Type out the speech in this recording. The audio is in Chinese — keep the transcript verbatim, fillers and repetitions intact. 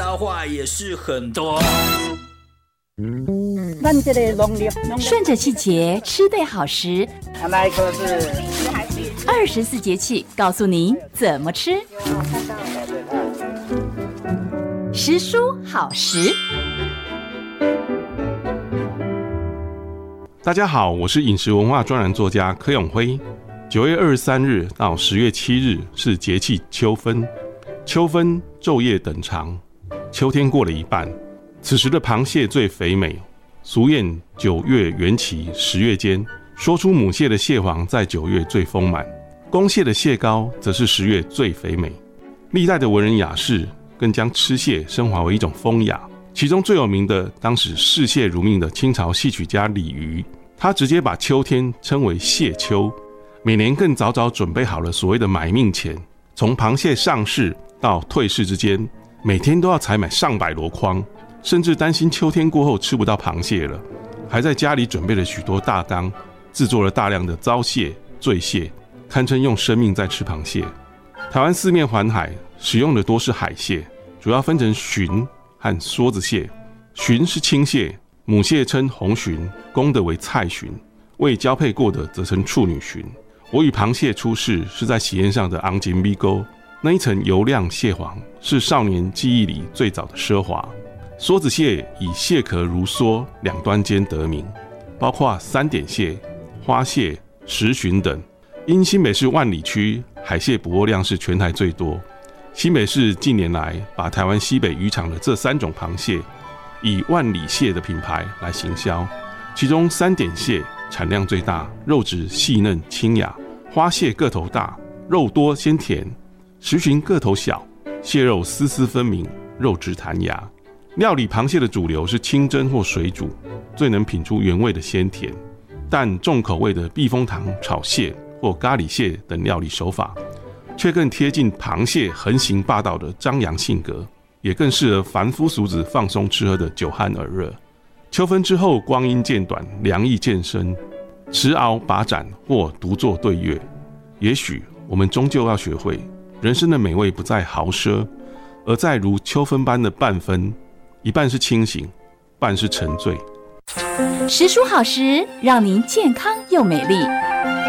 消化也是很多。 顺着季节吃对好食， 那一颗是二十四节气告诉您怎么吃。时蔬好食。 大家好，我是饮食文化专栏作家柯永辉。九月二十三日到十月七日是节气秋分，秋分昼夜等长，秋天过了一半，此时的螃蟹最肥美。俗谚九月元期，十月间，说出母蟹的蟹黄在九月最丰满，公蟹的蟹膏则是十月最肥美。历代的文人雅士更将吃蟹升华为一种风雅，其中最有名的当时嗜蟹如命的清朝戏曲家李渔，他直接把秋天称为蟹秋，每年更早早准备好了所谓的买命钱，从螃蟹上市到退市之间，每天都要采买上百箩筐，甚至担心秋天过后吃不到螃蟹了，还在家里准备了许多大缸，制作了大量的糟蟹、醉蟹，堪称用生命在吃螃蟹。台湾四面环海，使用的多是海蟹，主要分成鲟和梭子蟹。鲟是青蟹，母蟹称红鲟，公的为菜鲟，未交配过的则称处女鲟。我与螃蟹出世是在喜宴上的昂金米沟，那一层油亮蟹黄是少年记忆里最早的奢华。梭子蟹以蟹壳如梭两端间得名，包括三点蟹、花蟹、石鲟等。因新北市万里区海蟹捕获量是全台最多，新北市近年来把台湾西北渔场的这三种螃蟹以万里蟹的品牌来行销，其中三点蟹产量最大，肉质细嫩清雅；花蟹个头大，肉多鲜甜；石鲟个头小，蟹肉丝丝分明，肉质弹牙。料理螃蟹的主流是清蒸或水煮，最能品出原味的鲜甜，但重口味的避风塘炒蟹或咖喱蟹等料理手法，却更贴近螃蟹横行霸道的张扬性格，也更适合凡夫俗子放松吃喝的酒酣耳热。秋分之后，光阴渐短，凉意渐深，持鳌把盏或独坐对月，也许我们终究要学会，人生的美味不在豪奢，而在如秋分般的半分，一半是清醒，半是沉醉。 时蔬好食，让您健康又美丽。